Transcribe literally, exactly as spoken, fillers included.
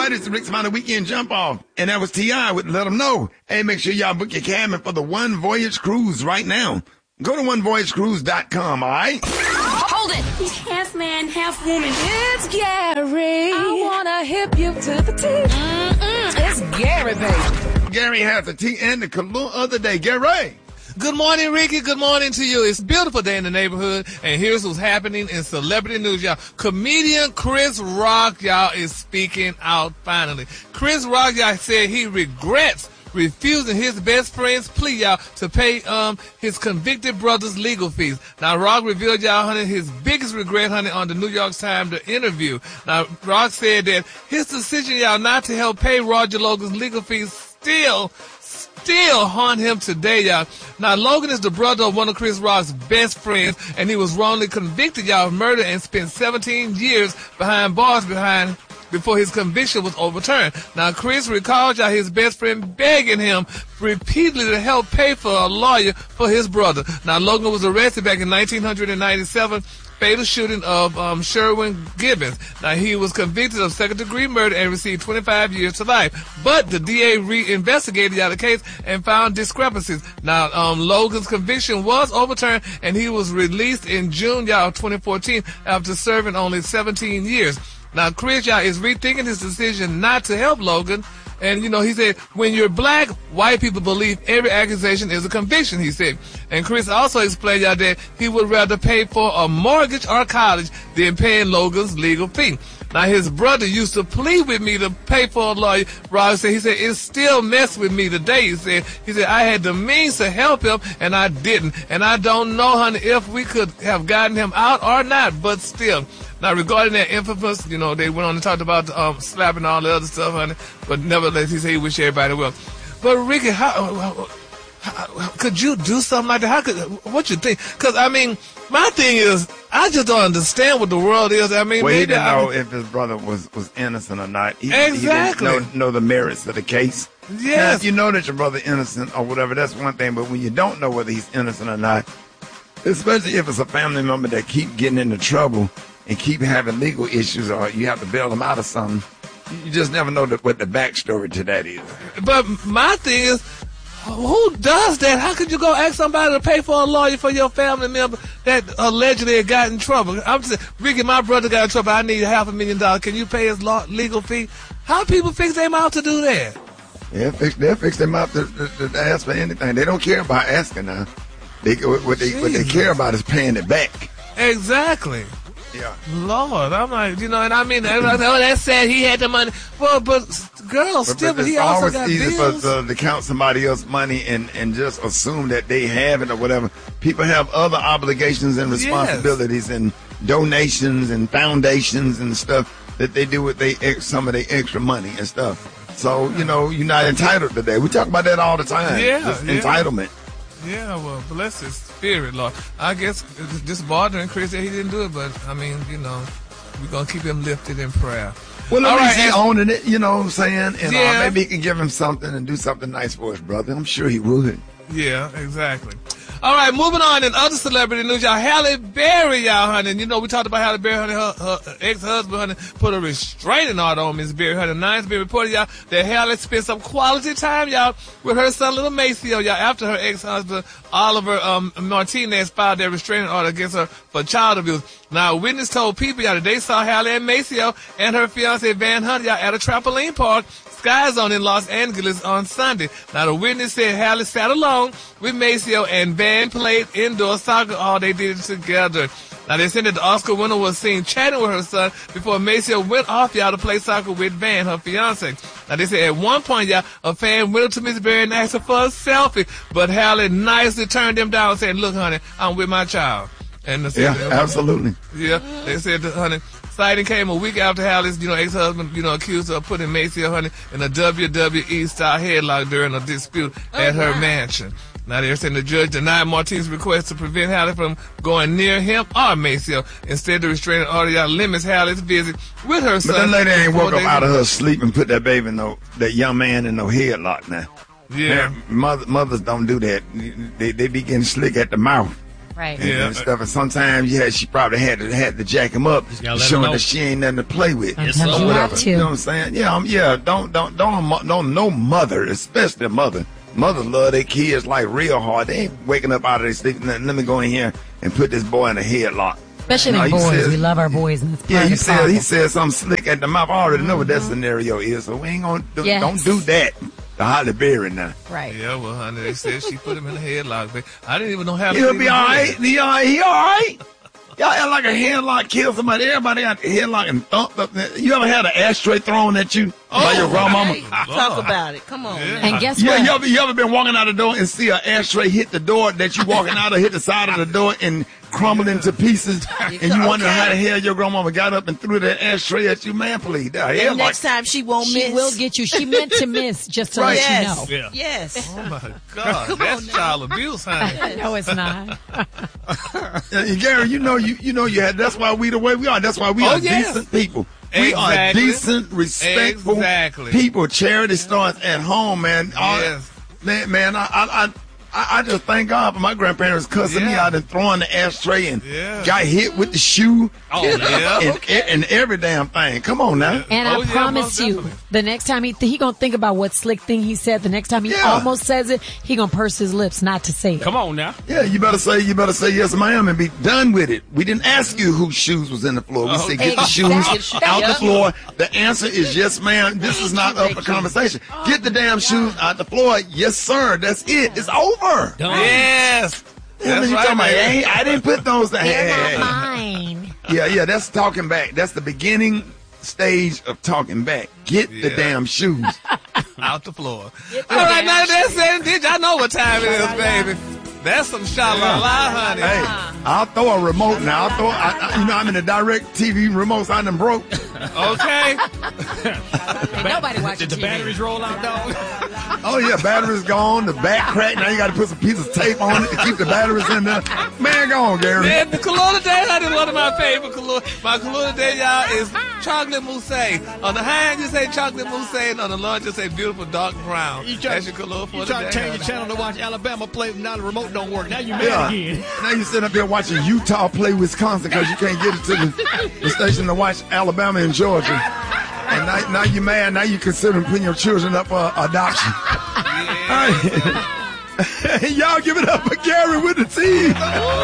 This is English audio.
right, it's the Rick Smiley Weekend Jump Off. And that was T I with Let Them Know. Hey, make sure y'all book your cabin for the One Voyage Cruise right now. Go to one voyage cruise dot com, all right? Hold it! He's half man, half woman. It's Gary. I wanna hip you to the T. Mm-mm. It's Gary, baby. Gary has the tea and the cologne of the day. Gary! Good morning, Ricky. Good morning to you. It's a beautiful day in the neighborhood, and here's what's happening in celebrity news, y'all. Comedian Chris Rock, y'all, is speaking out finally. Chris Rock, y'all, said he regrets refusing his best friend's plea, y'all, to pay um his convicted brother's legal fees. Now, Rock revealed, y'all, honey, his biggest regret, honey, on the New York Times the interview. Now, Rock said that his decision, y'all, not to help pay Roger Logan's legal fees still still haunt him today, y'all. Now, Logan is the brother of one of Chris Rock's best friends, and he was wrongly convicted, y'all, of murder and spent seventeen years behind bars behind before his conviction was overturned. Now, Chris recalled, y'all, his best friend begging him repeatedly to help pay for a lawyer for his brother. Now, Logan was arrested back in nineteen ninety-seven, fatal shooting of um, Sherwin Gibbons. Now, he was convicted of second-degree murder and received twenty-five years to life. But the D A re-investigated the case and found discrepancies. Now, um, Logan's conviction was overturned, and he was released in June, y'all, twenty fourteen, after serving only seventeen years. Now, Chris, y'all, is rethinking his decision not to help Logan. And, you know, he said, when you're black, white people believe every accusation is a conviction, he said. And Chris also explained, y'all, that he would rather pay for a mortgage or college than paying Logan's legal fee. Now, his brother used to plead with me to pay for a lawyer. Rob said, he said, it still messed with me today. He said, he said, I had the means to help him, and I didn't. And I don't know, honey, if we could have gotten him out or not, but still. Now, regarding that infamous, you know, they went on and talked about um, slapping all the other stuff, honey, but nevertheless, he said he wished everybody well. But, Ricky, how, how, how could you do something like that? How could, what you think? Because, I mean, my thing is, I just don't understand what the world is. I mean, well, maybe he didn't I know mean, if his brother was, was innocent or not. He, exactly. He didn't know, know the merits of the case. Yes. Now, if you know that your brother innocent or whatever, that's one thing. But when you don't know whether he's innocent or not, especially if it's a family member that keep getting into trouble and keep having legal issues, or you have to bail them out of something, you just never know the, what the backstory to that is. But my thing is, who does that? How could you go ask somebody to pay for a lawyer for your family member that allegedly got in trouble? I'm just saying, Ricky, my brother got in trouble. I need half a million dollars. Can you pay his law, legal fee? How people fix their mouth to do that? Yeah, fix, they'll fix their mouth to, to, to ask for anything. They don't care about asking now. They, what, they, what they care about is paying it back. Exactly. Yeah. Lord, I'm like, you know, and I mean, oh, that's sad. He had the money. Well, but girls, but, still, but he it's also always got easy bills. for uh, to count somebody else's money and, and just assume that they have it or whatever. People have other obligations and responsibilities, yes, and donations and foundations and stuff that they do with they some of their extra money and stuff. So, you know, you're not entitled to that. We talk about that all the time. Yeah, just yeah. Entitlement. Yeah, well, bless his spirit, Lord. I guess it's just bothering Chris that he didn't do it, but, I mean, you know, we're going to keep him lifted in prayer. Well, at all least right, he owning it, you know what I'm saying? And yeah. uh, maybe he can give him something and do something nice for his brother. I'm sure he would. Yeah, exactly. All right, moving on in other celebrity news, y'all. Halle Berry, y'all, honey. You know, we talked about Halle Berry, honey. Her, her ex-husband, honey, put a restraining order on Miss Berry, honey. Now it's been reported, y'all, that Halle spent some quality time, y'all, with her son, little Maceo, y'all, after her ex-husband, Oliver um, Martinez, filed their restraining order against her for child abuse. Now, a witness told people, y'all, that they saw Halle and Maceo and her fiancé, Van Hunt, y'all, at a trampoline park, Sky Zone in Los Angeles on Sunday. Now, the witness said Halle sat alone with Maceo and Van played indoor soccer. All they did it together. Now, they said that the Oscar winner was seen chatting with her son before Maceo went off, y'all, to play soccer with Van, her fiance. Now, they said at one point, y'all, a fan went up to Miss Berry and asked her for a selfie, but Halle nicely turned them down, saying, "Look, honey, I'm with my child." And the yeah, absolutely. Yeah, they said, honey, sighting came a week after Halle's, you know, ex-husband, you know, accused her of putting Maceo, honey, in a W W E-style headlock during a dispute oh, at her wow. mansion. Now, they're saying the judge denied Martinez's request to prevent Halle from going near him or Maceo. Instead, the restraining order limits Halle's visit with her son. But that lady ain't woke up out of her sleep and put that baby in no, that young man in no headlock now. Yeah. Now, mother, mothers don't do that. They, they be getting slick at the mouth. Right. And, Yeah. and stuff. And sometimes, yeah, she probably had to had to jack him up, gotta let him showing know. that she ain't nothing to play with. Sometimes Yes, you Lord. have to. You know what I'm saying? Yeah, um, yeah. Don't, don't, don't, don't. No mother, especially a mother. Mothers love their kids like real hard. They ain't waking up out of their sleep. Let let me go in here and put this boy in a headlock. Especially No, them he boys. said- we love our boys. And it's part Yeah, of he the said problem. he said something slick at the mouth. I already know what that scenario is, so we ain't gonna do, Yes. don't do that to Holly Berry now. Right. Yeah, well, honey, they said she put him in a headlock. But I didn't even know how to He'll even be do all that. right. He all right. He all right. Y'all act like a headlock kill somebody. Everybody got the headlock and thumped up. You ever had an ashtray thrown at you by your grandmama? Hey, talk about it. Come on. Yeah. Now. And guess Yeah, what? you ever, you ever been walking out the door and see an ashtray hit the door that you walking out of, hit the side of the door and crumble into pieces, and you wonder Okay. how the hell your grandmama got up and threw that ashtray at you, man? Please, that And headlock. next time she won't She miss. will get you. She meant to miss just to Right. let Yes. you know. Yeah. Yes. Oh, my God. That's child abuse, honey. No, it's not. Uh, Gary, you know you you know you had. That's why we the way we are. That's why we Oh, are yes. decent people. We are Exactly. decent, respectful Exactly. people. Charity starts at home, man. All- Yes. man, man. I, I, I, I just thank God for my grandparents cussing me Yeah. out and throwing the ashtray and Yeah. got hit with the shoe. Oh, yeah. and, and every damn thing. Come on now. And Oh, I yeah, promise most you, definitely. the next time he he gonna think about what slick thing he said. The next time he Yeah. almost says it, he gonna purse his lips not to say it. Come on now. Yeah, you better say you better say yes, ma'am, and be done with it. We didn't ask you whose shoes was in the floor. We Oh, said get the exactly. shoes out the Yep. floor. The answer is yes, ma'am. This is not up for conversation. Get the damn shoes out the floor. Yes, sir. That's it. It's over. Done. Yes. Yeah, That's you right, talking about, man. hey, I didn't put those there. Hey, They're hey, not hey. mine. Yeah, yeah, that's talking back. That's the beginning stage of talking back. Get the Yeah. damn shoes. Out the floor. All right, now that's it. Did y'all know what time it is, baby? That's some sha-la-la, honey. Hey, I'll throw a remote now. I'll throw, I, I, you know, I'm in the direct T V remotes. I done broke. Okay. Ain't nobody watching Did the T V. batteries roll out, dog? Oh yeah, battery's gone. The back cracked. Now you got to put some piece of tape on it to keep the batteries in there. Man, go on, Gary. Man, the Kalula Day, honey, one of my favorite Kalula. My Kalula Day, y'all, is chocolate mousse. On the high end, you say chocolate mousse, and on the lunch, you say beautiful dark brown. You try, That's your Kalula for you the try day. to change honey. your channel to watch Alabama play. Now the remote don't work. Now you mad Yeah. again. Now you sit up there watching Utah play Wisconsin because you can't get it to the, the station to watch Alabama and Georgia. And now, now you're mad. Now you're considering putting your children up for adoption. All right. Y'all give it up for Gary with the T.